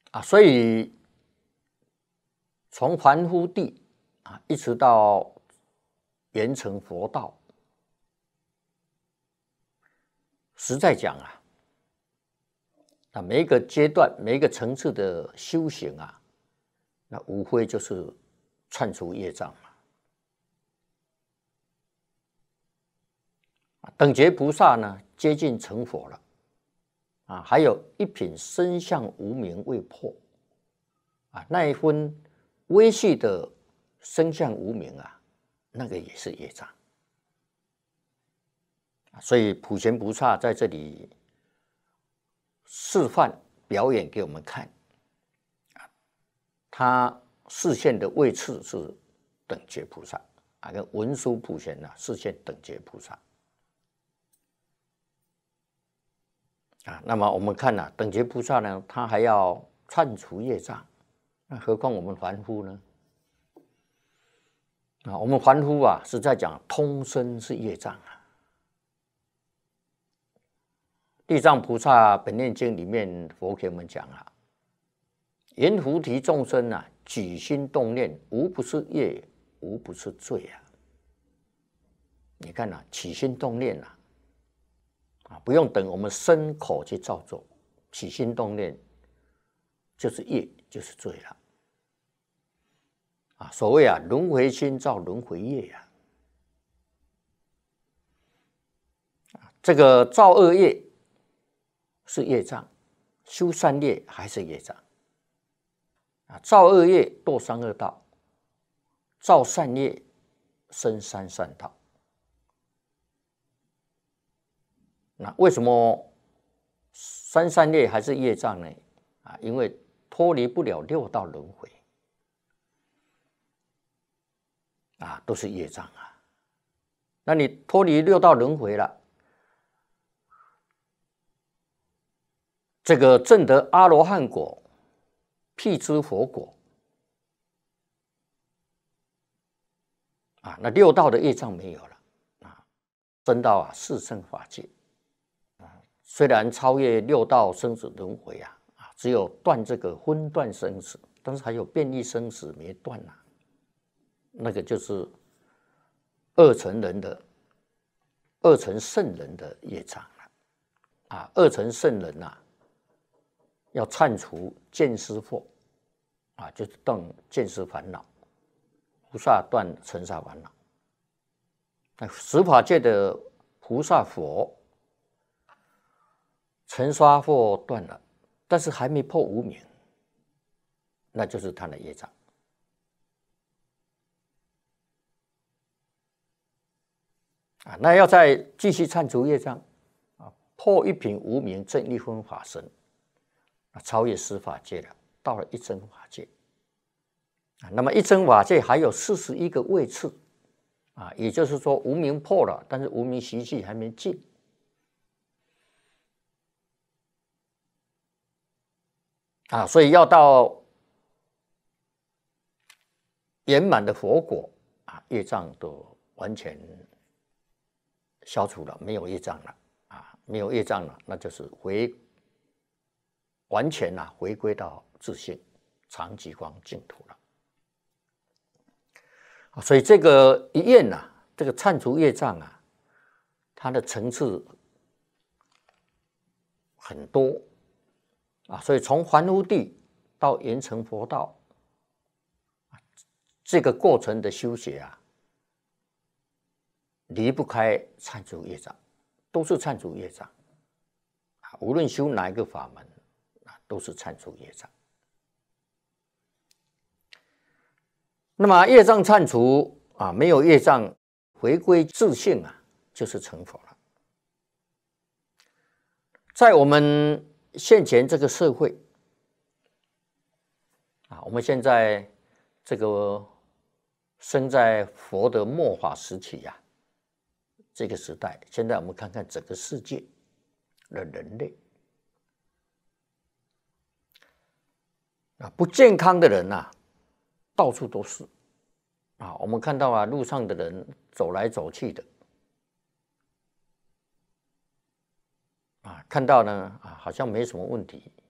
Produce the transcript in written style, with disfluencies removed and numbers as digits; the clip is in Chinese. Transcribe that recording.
所以从凡夫地一直到圆成佛道，实在讲每一个阶段、每一个层次的修行那无非就是铲除业障等觉菩萨呢，接近成佛了还有一品身相无明未破那一分微细的身相无明那个也是业障。所以普贤菩萨在这里示范表演给我们看他示现的位次是等觉菩萨跟文殊普贤示现等觉菩萨那么我们看等觉菩萨呢，他还要铲除业障，那何况我们凡夫呢？我们凡夫是在讲通身是业障地藏菩萨本愿经里面，佛给我们讲言菩提众生起心动念，无不是业，无不是罪你看起心动念不用等我们身口去造作，起心动念就是业，就是罪了所谓轮回心造轮回业这个造恶业是业障，修善业还是业障造恶业堕三恶道，造善业生三善道。那为什么三善业还是业障呢？因为脱离不了六道轮回都是业障那你脱离六道轮回了，这个证得阿罗汉果、辟支佛果那六道的业障没有了升到四圣法界虽然超越六道生死轮回只有断这个分段生死，但是还有变异生死没断那个就是二乘圣人的业障二乘圣人要铲除见思惑就是断见思烦恼，菩萨断尘沙烦恼。十法界的菩萨佛尘沙惑断了，但是还没破无明，那就是他的业障那要再继续铲除业障破一品无明，证一分法身超越十法界了，到了一真法界那么一真法界还有41个位次也就是说无明破了，但是无明习气还没尽所以要到圆满的佛果业障都完全消除了，没有业障了没有业障了，那就是完全回归到自性常寂光净土了所以这个一愿这个铲除业障它的层次很多所以从凡夫地到圆成佛道这个过程的修学离不开铲除业障，都是铲除业障无论修哪一个法门都是铲除业障。那么业障铲除没有业障回归自性就是成佛了。在我们现前这个社会我们现在这个生在佛的末法时期这个时代，现在我们看看整个世界的人类不健康的人到处都是我们看到路上的人走来走去的看到呢好像没什么问题